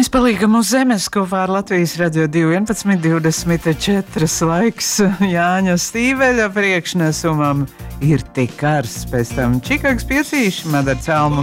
Mēs paliekam uz zemes kopā ar Latvijas radio 2.11.24 laiks Jāņa Stīveļa priekšnesumam ir tik karsts, pēc tam Čikāgas piecīši, Madara Celma